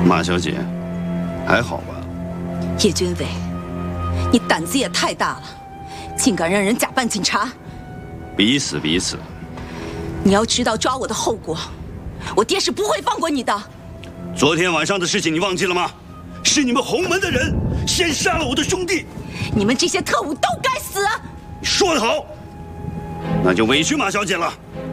马小姐，还好吧？ 叶军伟，你胆子也太大了，竟敢让人假扮警察！ 彼此彼此。 你要知道抓我的后果，我爹是不会放过你的。 昨天晚上的事情你忘记了吗？是你们洪门的人先杀了我的兄弟。 你们这些特务都该死！ 说得好，那就委屈马小姐了。